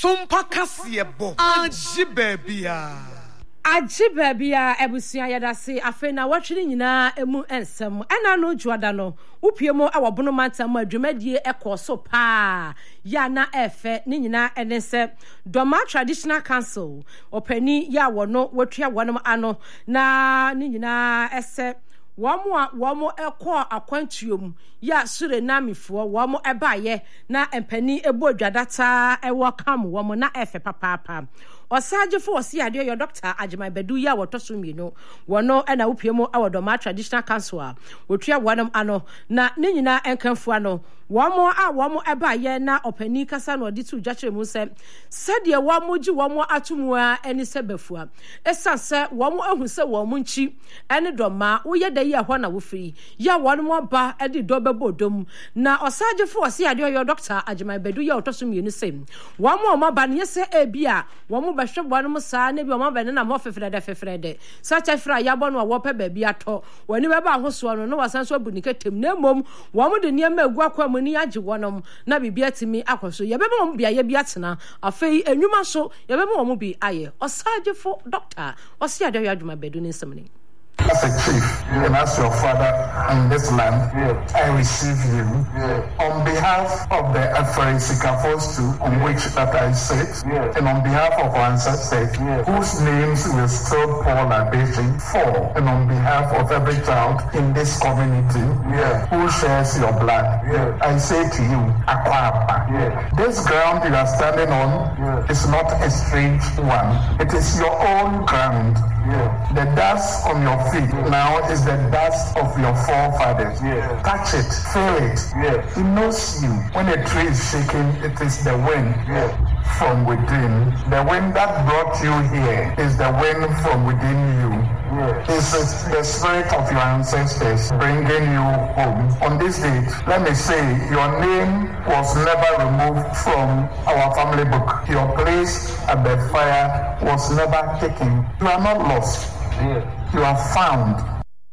Sompa kasiebo. Ajibebia. Ajibebia ebusua yadase afena watwene nyina emu ensem ena no juada no upiemo awobono mantam adwumadie ekoso pa ya na efe ne nyina enese Doma Traditional Council opani ya wono watwa wonom ano na ne nyina ese Wamo eko akwantuom ya sure namifo wamo ebaye na empani ebo dwadata ewo kam wamo na efe papa Osaje fo osi ade yo Dr. Ajimai Bedu ya wotoso mienu wono na upiemo awodoma Traditional Council wotua wonom ano na ne nyina enkanfo ano wamo ebaye na opani kasa no odi tu jachiremu se sade wamo gi wamo atumua eni sebefua esanse wamo ahu se wamo nchi eni doma woye da yi ho na wofiri ya wonom ba edi do bebodom na osaje fo osi ade yo Dr. Ajimai Bedu ya wotoso mienu se wamo ba ne se ebia wamo bahwe wonom saa ne bi wamo ba ne na mo fefrede sacha fra ya bo no wo pe ba bi ato woni beba ahoso no wasanso abunika na mom wamo de niam agua kwa ni age wonom na bibia timi akoso ye bebe mo bia ye bia tena afei enwuma so ye bebe mo bi aye osagefo doctor osi ade Ajimai Bedu ni nsem. As a chief, and as your father in this land, I receive you on behalf of the Afro-Sikafostu on which that I sit, and on behalf of our ancestors whose names will still pour libation for, and on behalf of every child in this community who shares your blood, I say to you, Akwapa, this ground you are standing on is not a strange one. It is your own ground. The dust on your feet now is the dust of your forefathers. Touch it, feel it. He knows you. When a tree is shaking, it is the wind from within. The wind that brought you here is the wind from within you. It's the spirit of your ancestors bringing you home. On this date, let me say, your name was never removed from our family book. Your place at the fire was never taken. You are not lost. You are found.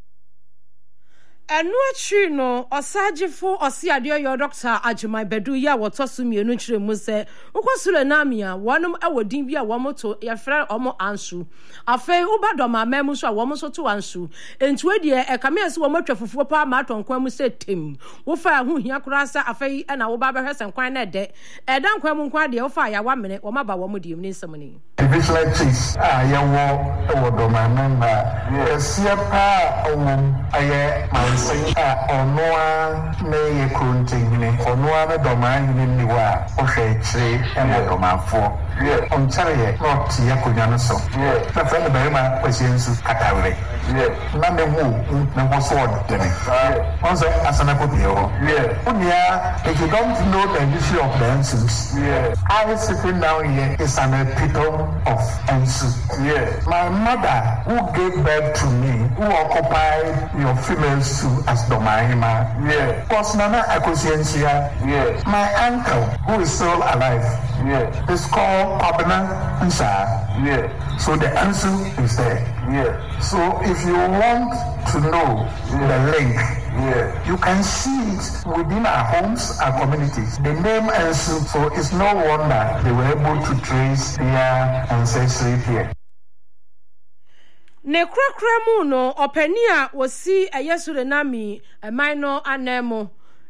Enu achi no osagefo osi ade yo Dr. Ajimai Bedu ya wotoso mienu chiremu se ukosure na amia wonom awodin bi a womoto ye frɛ omo ansu afei ubadoma memu so a womo so to ansu entu ade e kame ase womotwa fufuo pa ma atonkwan mu se tem wo fa hu hia kurasa afei na wo ba behwe senkwan na de eda nkwan mu nkwan de wo fa ya wamene wo maba wo modiem ni nsem ni divisional chiefs yewo doma na esia pa aye say onwa me ye kuntingine onwa me doma hini niwa ohwechi ene domafo on chare not ye kunyano so na friend be ma kwesiensu katawre na me hu na wo so odene on say asana ko biyo unia if you don't know the history of the Ensus I sitting down here is an epitome of Ensu. My mother who gave birth to me, who occupied your females too as Domahima, was Nana Akosiencia. My uncle, who is still alive, is called Abena Nsa. So the answer is there. So if you want to know the link, you can see it within our homes, our communities. The name Ensu, so it's no wonder they were able to trace their ancestry here. Ne krakra mu no opani a wosi ayesure nami emino anemo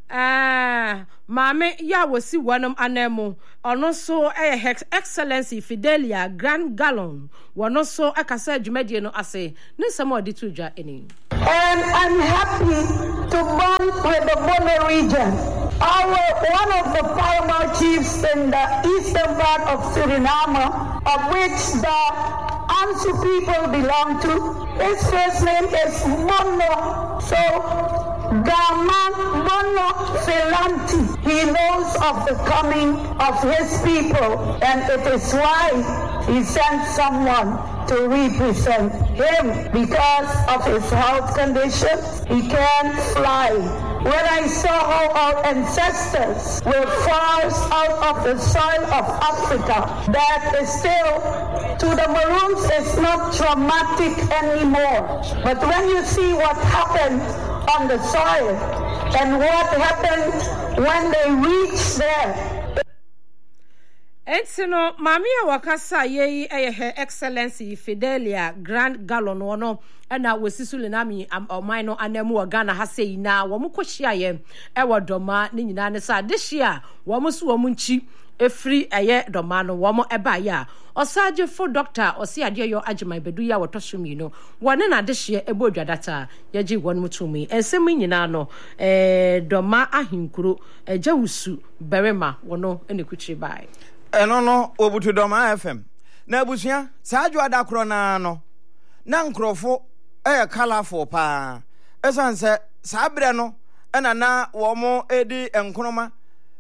Mame ya wosi wonom anemo ono so excellency Fidelia Grand Gallon wono so akasa adwumadie no ase ne nsɛm odi to dwa eni. And I'm happy to bond with the Bono region. One of the paramount chiefs in the eastern part of Suriname, of which the Ansu people belong to, his first name is Mono. So Gama Mono Selanti. He knows of the coming of his people, and it is why he sent someone to represent him. Because of his health condition, he can't fly. When I saw how our ancestors were forced out of the soil of Africa, that is still, to the Maroons, it's not traumatic anymore. But when you see what happened on the soil and what happened when they reached there, Entino Mamia Wakasa ye Her Excellency Fidelia Grand Gallon no na wesisulunami omino anemu Ghana ha sei na wo mkohia ye doma ne nyina ne sa this year wo so wo nchi efri doma no wo eba ya osaje for doctor osi ade yo agema bedu ya wotosumi no wone na this year ebodwadata yaji won mutumi ensem nyina no doma ahinkuro jawusu berema wono ene kuchiri bai eno no obutu doma FM na abusua saadwo adakro na no na nkrofo colorful pa esanse sabre no na wo edi enkonoma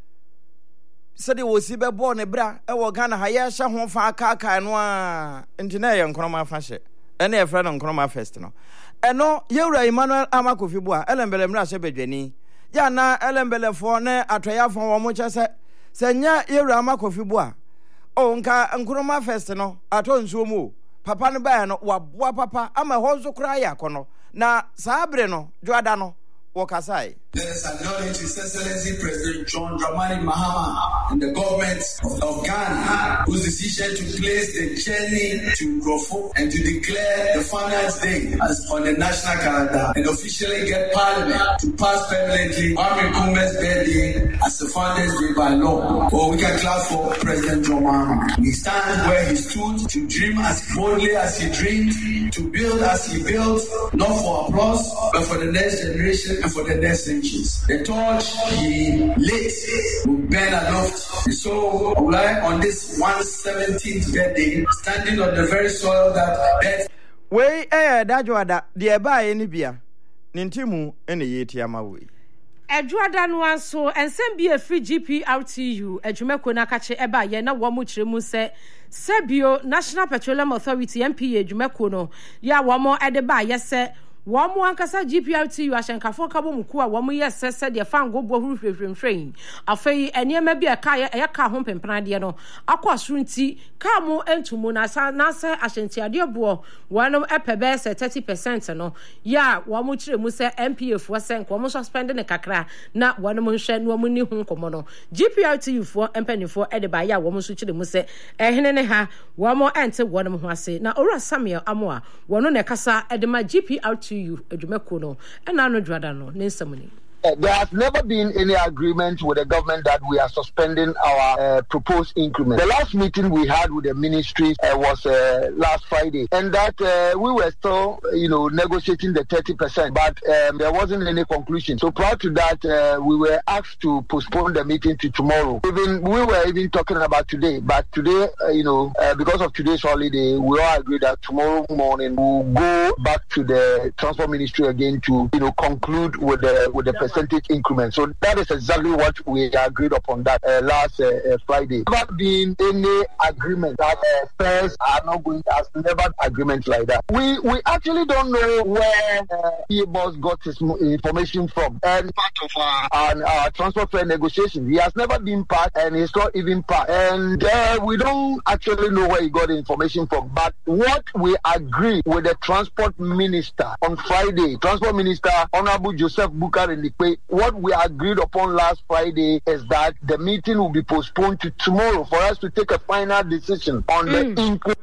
sede wo si bebo ne bra wo Ghana ha ye hye ho fa aka no a ntina ye enkonoma fa hye ene e fra no enkonoma first no eno yewura Emmanuel Amakofibu a elembele mra hye bedwani ya na elembelefo ne atoyafo wo mo chese senya yewura Amakofibu a o nka enkonoma first no ato nsuo mu papa no ba no waboa papa ama hozo kura ya kono na sabre no dwada no Wakasai. Let's acknowledge His Excellency President John Dramani Mahama and the government of Ghana, whose decision to place the journey to Nkrofo and to declare the Founders Day as on the national calendar and officially get Parliament to pass permanently Kwame Nkrumah's birthday as the Founders Day by law. Or we can clap for President John Mahama. He stands where he stood to dream as boldly as he dreamed, to build as he built, not for applause, but for the next generation and for the next centuries. The torch he lit will burn aloft. And so, on this 117th birthday, standing on the very soil that we dajoada de ba ye ni bia nintimu ene yeti amawe Edwada no anso ensem bi free GPRTU adwumako na kache eba ye na wo mo kiremu se Sebio National Petroleum Authority MPA adwumako no ya wo mo ede ba ye se Wamu ankasa GPRTU ashenkafo kabo muku a wamu yesese de fango bo huru hwehwehwen afei enema bi aka ye ka ho pempena de no akwa surunti ka mo entumu na se ahyentiade bo wano epebe se 30% no ya wamu kiremu se MPA fo se nko mo suspend ne kakra na wano mo hwe no mo ni hu nkomo no GPRTU fo empanifo ede ba ya wamu so kiremu se ehene ne ha wamo ente wano mo ho ase na ora Samuel Amoa wano ne kasa ede ma GPRTU adwumako no ena no dwada no nensamuni. There has never been any agreement with the government that we are suspending our proposed increment. The last meeting we had with the ministry was last Friday, and that we were still, negotiating the 30%, but there wasn't any conclusion. So prior to that, we were asked to postpone the meeting to tomorrow. We were even talking about today, but today, because of today's holiday, we all agreed that tomorrow morning we'll go back to the transport ministry again to, conclude with the percentage increment. So that is exactly what we agreed upon that last Friday. Never been any agreement that fares are not going to, as never agreement like that. We actually don't know where boss got his information from. And part of our transport fare negotiation, he has never been part, and he's not even part. And we don't actually know where he got the information from. But what we agreed with the transport minister on Friday, transport minister Honorable Joseph Bukar and what we agreed upon last Friday is that the meeting will be postponed to tomorrow for us to take a final decision on the increase.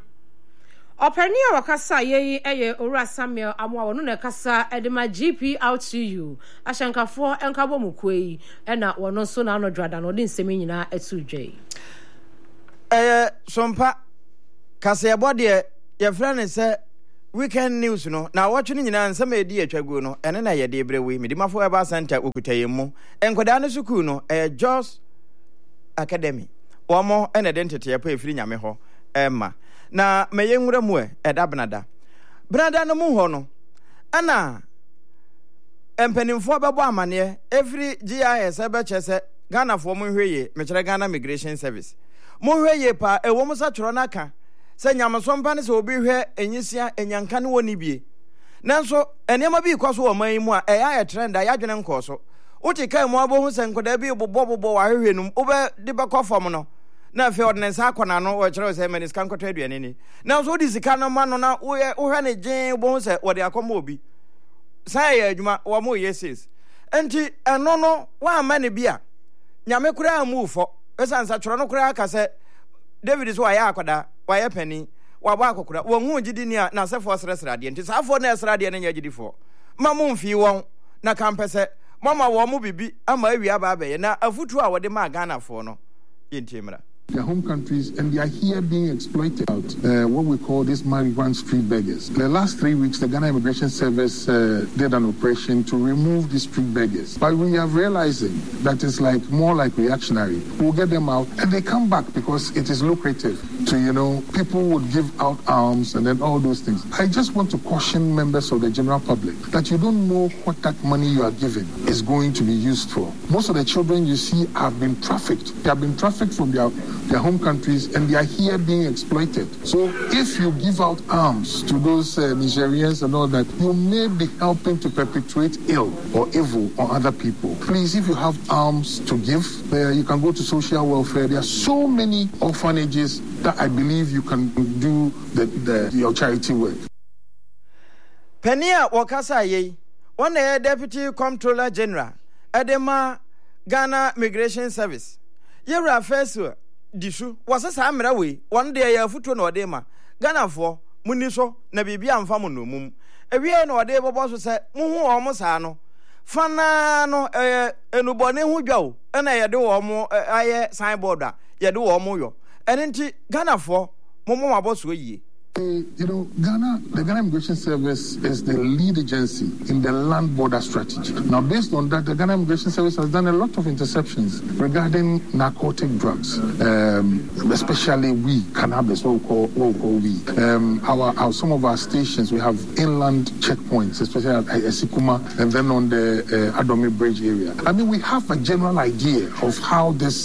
Openia wakasa ye Ora Samuel Amoa wono na kasa edema GPRTU ashankafo enkabo mukwe ena wono so na no dwada no de nsemi nyina etudwe. Sompa kasa yebode ye frane se weekend news no na watching nyina nsema edi atwagu no ene na ye de brewe midimafo eba center okutayemu enkoda no sukuu no Jos Academy womo ene identity ya pa efiri nyame ho emma na meye nwura mu eda benada no mu ho no ana empanimfo bebo amane every GIS ebe chese Ghana fo mu hweye mekere Ghana Migration Service mu hweye pa ewo mu sa tworo naka se nyamsompa ne se obi hwe enyisia enyanka ne woni bie nanso enema bi kwaso wo man mu a eya trend a yadwene nkoso uti kai mu abohu se nkoda bi bobo wa hwehwenum obe de bekofom no na fe ordinance akona no wo kire se menis kan kotwa aduane ni nanso odi sika no ma no na wo hwe ne gyen bohu se wo de akoma obi sai ya adwuma wo mo yeses enti eno no wa ma ne bia nyame kura amufo esansa tworo no kura aka se David is why akwada why penny waba akokura won hu gidi ni na sefo sresrade nti safo na esrade na nya gidi fo mamu mfi won na kampese mama wo mu bibi ama awi aba abaye na afutu a wode ma Ghana fo no yentimra their home countries, and they are here being exploited. What we call these migrant street beggars. The last 3 weeks, the Ghana Immigration Service did an operation to remove these street beggars. But we are realizing that it's more like reactionary. We'll get them out, and they come back because it is lucrative to, people would give out arms and then all those things. I just want to caution members of the general public that you don't know what that money you are giving is going to be used for. Most of the children you see have been trafficked. They have been trafficked from their home countries, and they are here being exploited. So if you give out arms to those Nigerians and all that, you may be helping to perpetuate ill or evil on other people. Please, if you have arms to give, you can go to social welfare. There are so many orphanages that I believe you can do your charity work. Penia Wakasa Ye, one Deputy Comptroller General, Edema Ghana Migration Service. Yera Fesu. Disu was a samra way, one day a foot no dema. Ghana for Muniso, na bibia amfamo no mum. A we no de boss say, Muhu almost ano. Fana no enubone hu dwaw, and I do almost aye signboard, ya do almost. And inti Ghana for Momo boss we. The Ghana Immigration Service is the lead agency in the land border strategy. Now, based on that, the Ghana Immigration Service has done a lot of interceptions regarding narcotic drugs, especially cannabis, what we call weed. Some of our stations, we have inland checkpoints, especially at Esikuma, and then on the Adome Bridge area. I mean, we have a general idea of how this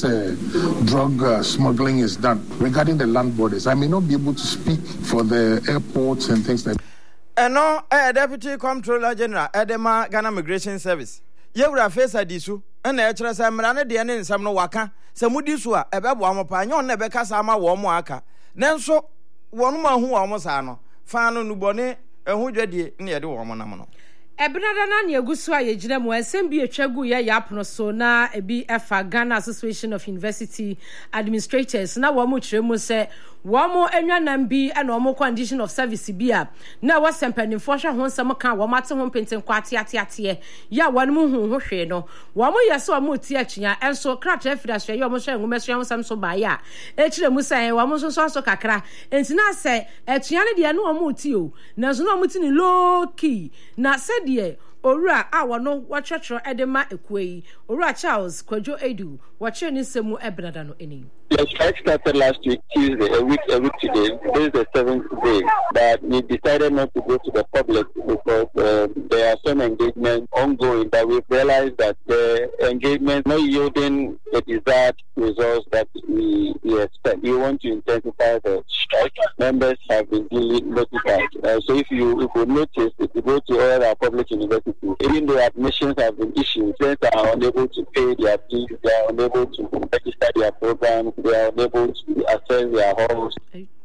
drug smuggling is done regarding the land borders. I may not be able to speak for the airports and things like that. And no, Deputy Comptroller General, Edema Ghana Migration Service. Yewra face adisu, and the HRS Amrana de and some no waka, some Mudisua, a babu amopanyon, Nebeka Sama Wamwaka. Then so, one man who almost ano, Fano Nubone, and who did near the woman. Ebrada na ne agusu aye gina mo ensem bi etwagu ya yapno so na ebi efa Ghana Association of University Administrators na wo mo kire mu se wo mo enwanam bi na wo mo condition of service bi a na wo sempani fosha ho nsem ka wo mate ho penten kwate ate ya wo no hu ho hwe no wo mo yese wo mo ti atwia enso krata afidaswe yo mo hwe ngumesua ho sam so ba ya e kire mu sai wo mo so kakra entina se atwia ne de na wo mo ti o na so na mo ti ni low key na se de Ora awano wachachro edema ekwei Ora Charles Kwadwo Edu wache ni semu ebnada no eni. The strike started last week, Tuesday, a week today. This is the 7th day. But we decided not to go to the public because there are some engagements ongoing that we've realized that the engagement not yielding the desired results that we expect. We want to intensify the strike. Members have been duly notified. So if you notice, if you go to all our public universities, even though admissions have been issued, students are unable to pay their fees, they are unable to register their programs, they are unable to access their halls.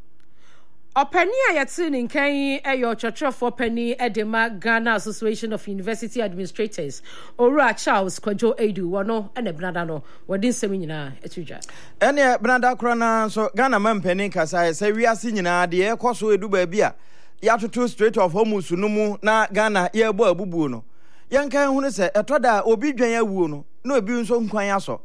Openi ayati ninkai eyo chocho for penny edema Ghana Association of University Administrators Ora Charles Kwadwo Edu wono ene brada no wodi nsem nyina etuja ene brada krona so Ghana man penny kasa se wiase nyina de ekoso edu ba bia ya tutu straight of homus no mu na Ghana ye bo abubu no yankan hunu se etoda obi dwan awuo no na obi nso nkwan aso.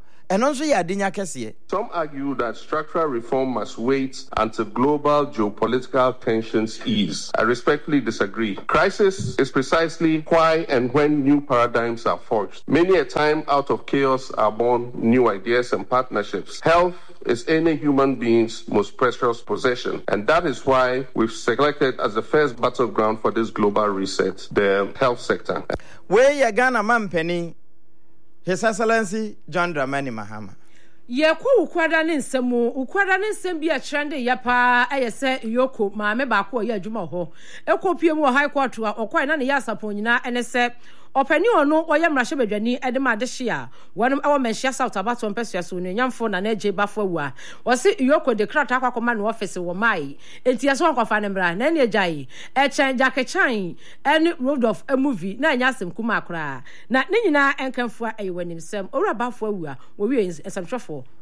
Some argue that structural reform must wait until global geopolitical tensions ease. I respectfully disagree. Crisis is precisely why and when new paradigms are forged. Many a time out of chaos are born new ideas and partnerships. Health is any human being's most precious possession, and that is why we've selected as the first battleground for this global reset the health sector. Where ya Ghana man penny His Excellency John Dramani Mahama. Ye ko ukwada ne nsem bi a trende ya pa ayese yoko maame ba ko ya adwuma ho ekopie mu high court a okwai na ne ya sapo nyina ene se opani ono oyɛ mrahye badwani edema de hye a wonum ewo menhia South Abato mpesua so no nyamfo na eje bafo awu a wɔse yoko de krata akakoma no office wo mai enti yaso nkwafa ne mra na ne agyae echen jakechan any road of a movie na anya asem kuma akra na ne nyina enkamfo ayi wanim sem owura bafo awu a wo wie ensamtwefo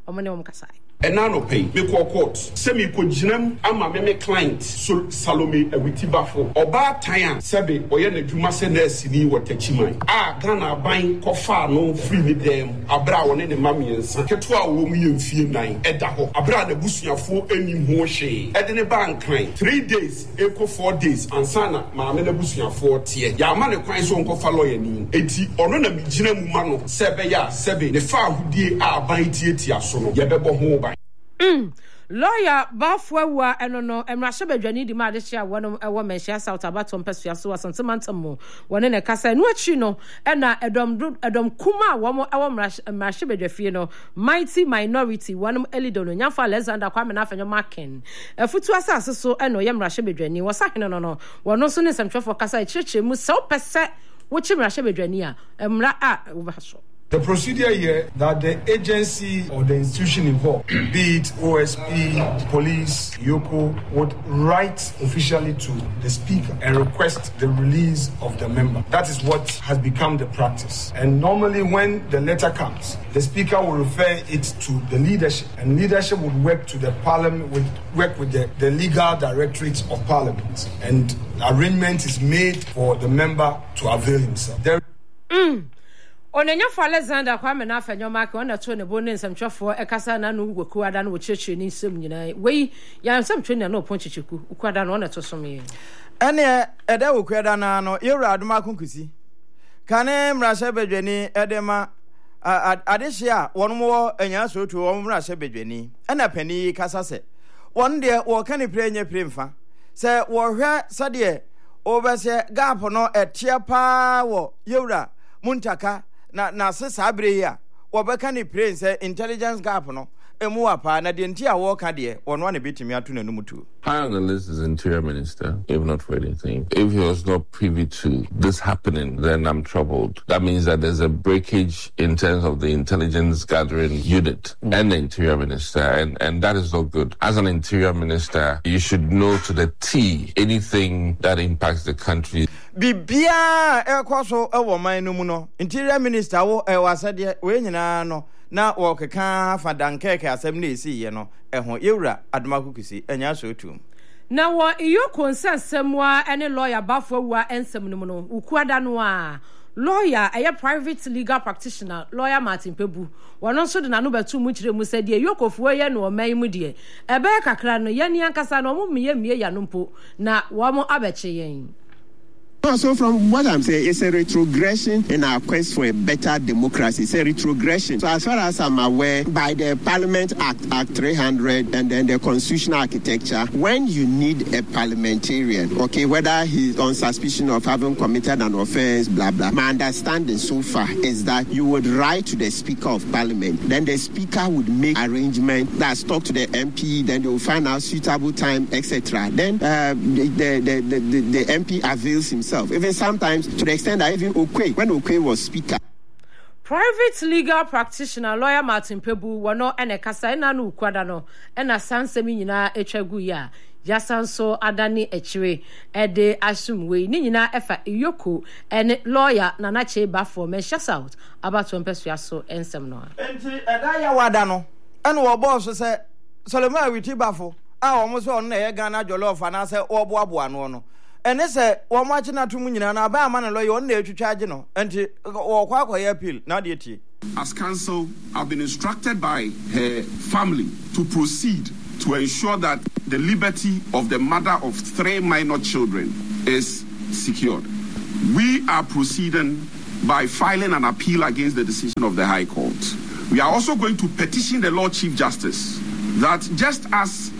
omone omkasai enano pay me court semi ko ginam ama me client so Salome Awitibafo oba tan sebe oye na dwuma se nurse ni wotachiman Ghana ban kofa no free me dem abra woni ne mamiensa keto a wo mu yemfie nan eda ho abra na busuafo anim ho hwe ede ne ban client 3 days eko 4 days ansana ma me na busuafo tie ya ma ne kwan so nkofa lawyer ni enti ono na me gina mu ma no sebe ya sebe ne fa ahudie a ban tietia so no ye bebo ho ban lawyer Bafwa enono emrashe bedwani di ma de hia wono ewo menhia South Abatom pesua so asantemantam wone ne kasa no achi no na edom kuma wo ewo emrashe bedwafie no mighty minority wono elidono nyafa Alexander Kwame na afenyo maken afutu asase so eno ye emrashe bedwani wo sahene no wono so ne semtwefo kasa echiche mu so pese wo chi emrashe bedwani a emra a wo ba so. The procedure here that the agency or the institution involved, be it OSP, police, Yoko, would write officially to the speaker and request the release of the member. That is what has become the practice. And normally when the letter comes, the speaker will refer it to the leadership, and leadership would work to the parliament, would work with the legal directorate of parliament, and arrangement is made for the member to avail himself. Onenya for Alexander Kwame na afenyo mark on to ne bonu nsamtwefo ekasa na no ugwoku ada no chechire ni nsem nyina wei ya nsamtwe na no ponchichiku ukwada no to some ene eda wokwada na no yewra adoma konkusi kane mrashe bedwani edema adehia wonmo anya sotu won mrashe bedwani ena pani kasase won de wo kane prenya premfa se wo hwe sade obese gap no etia pa wo yewra muntaka na se sabre ya wobeka ni prince intelligence gap no emu apa na de ntia wo ka de wono na betimi ato na numutu. High on the list is Interior Minister, if not for anything. If he was not privy to this happening, then I'm troubled. That means that there's a breakage in terms of the intelligence gathering unit and the Interior Minister, and that is not good. As an Interior Minister, you should know to the T anything that impacts the country. Bibia ekwaso ewo man no mu no Interior Minister wo ewasade we nyina no na wo keka fadankeke asem na esi ye no eho yewura adomakukusi anya so tum na wo iyo konsensemwa ene lawyer Bafwa ensem no mu no ukuada no a lawyer a private legal practitioner lawyer Martin Pebu wono so de na no betu mu kire mu sade yokofuo ye no man mu de ebe kakra no ye ni ankasa no mo mie ya no mpo na wo mo abeche yen. So from what I'm saying, it's a retrogression in our quest for a better democracy. It's a retrogression. So as far as I'm aware, by the Parliament Act 300 and then the constitutional architecture, when you need a parliamentarian, okay, whether he's on suspicion of having committed an offense, blah, blah, my understanding so far is that you would write to the Speaker of Parliament. Then the Speaker would make arrangement that's talk to the MP, then they will find out suitable time, etc. Then the MP avails himself. Even sometimes to the extent that even when Okwe was speaker. Private legal practitioner lawyer Martin Pebu wano ene kasa ena no ukwada no ena sansemi nyina etwagu ya yasanso adani echire ede asumwe ni nyina efa iyoko ene lawyer Nanache Bafo Mesha South Abatom pesua so ensem no enti eda ya wada no ene wo boss se Salome Awitibafo a wo mo so on na ye Ghana jollof na se wo boaboa no ene se wo mo achi na tumu nyina na ba ama na lawyer on na etwitwaje no enti wo kwa appeal na de tie. As counsel, I've been instructed by her family to proceed to ensure that the liberty of the mother of 3 minor children is secured. We are proceeding by filing an appeal against the decision of the High Court. We are also going to petition the Lord Chief Justice that just as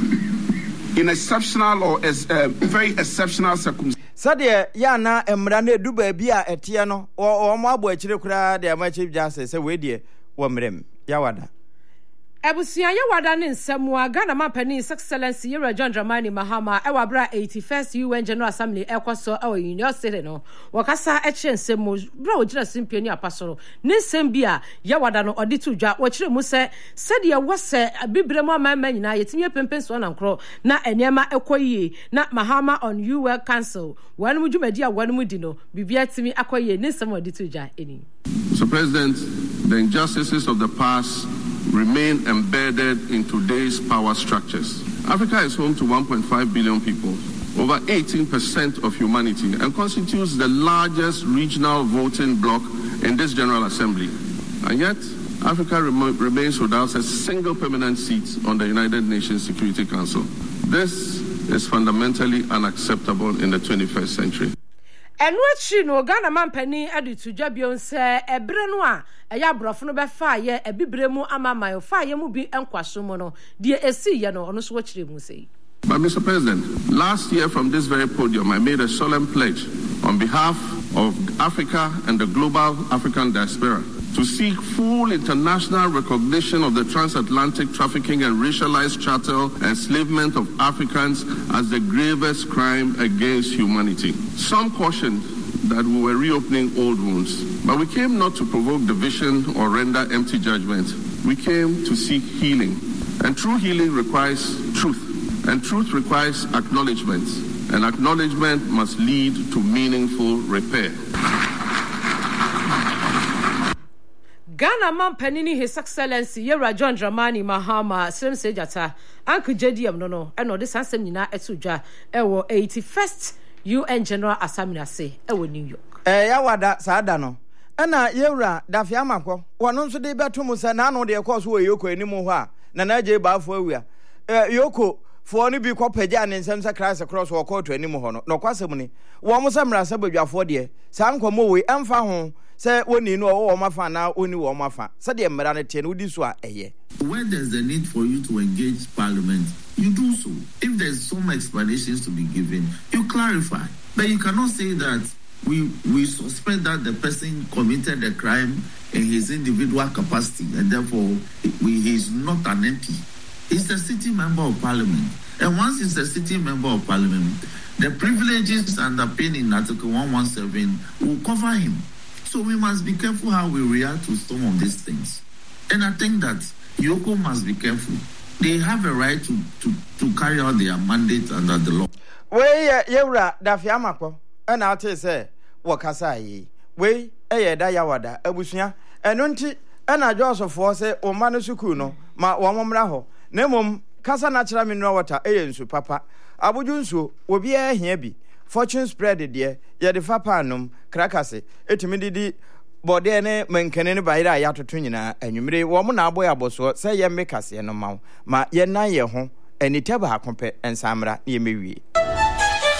in exceptional or very exceptional circumstances. Sade ya na emra na edu ba bi a etie no o mo abo akire kura de ma Chief Justice se we die wo mrem ya wada Ebusia ye wada ne nsemwa Ghana Mapani His Excellency Yewra John Dramani Mahama e wabra 81st UN General Assembly ekwaso e University no wakasa eche nsemu bra ogira simpie ni apasoro ne nsem bia ye wada no oditu dwa wakire mu se sede ye wose bibrem amama nyina yetimye pempenso na nkro na enema ekoyie na Mahama on UN Council wan mu dwumadi a wan mu di no bibia timi akoyie ne nsem oditu dwa eni. So President, the injustices of the past remain embedded in today's power structures. Africa is home to 1.5 billion people, over 18% of humanity, and constitutes the largest regional voting bloc in this General Assembly. And yet, Africa remains without a single permanent seat on the United Nations Security Council. This is fundamentally unacceptable in the 21st century. And what she no Ghana man penny added to Jabion say a brenwa a yabrofno be fire a bibremu amama fire mu be enquasumono dear a sea yano on what she will say. But Mr. President, last year from this very podium I made a solemn pledge on behalf of Africa and the global African diaspora to seek full international recognition of the transatlantic trafficking and racialized chattel enslavement of Africans as the gravest crime against humanity. Some cautioned that we were reopening old wounds, but we came not to provoke division or render empty judgment. We came to seek healing, and true healing requires truth, and truth requires acknowledgement, and acknowledgement must lead to meaningful repair. Ghana man penini His Excellency Yera John Dramani Mahama Slim Sejata Uncle JDM no and this answer nina etuja ewo 81st UN General Assembly say ewo New York. Yawada sada no. Ena Yera Dafiamakwo wano nso de beto mu se na no de course wo Yoko enimu ho a na na je ba afo awia. Yoko for ni bi kwapaja ne nsem Christ across wo court enimu ho no. No kwasem ni wo mo samra sabadwafo de sa nkomo we emfa ho say woni no wo mafa na oni wo mafa say de mmara ne tie no di so a eye. When there's a need for you to engage Parliament, you do so. If there's some explanations to be given, you clarify. But you cannot say that we suspect that the person committed a crime in his individual capacity and therefore he is not an MP. He's a sitting member of Parliament. And once he's a sitting member of Parliament, the privileges underpinning Article 117 will cover him. So we must be careful how we react to some of these things. And I think that Yoko must be careful. They have a right to carry out their mandate under the law. Yewra Dafiamakwo and I'll tell you say wakasa yi. We da yawada abusua eno nti na Joseph for say o manu suku no ma wo momra ho. Na mom kasa natural mineral water nsu papa. Abuju nsu obi ahia bi. Fortune spread de ye de fa panum krakase etimi didi bode ne menkene ne bayira ya toto nyina anwumre wo mo na aboy aboso se ye mekase no ma ye nan ye ho anita ba akope ensamra ye mewie.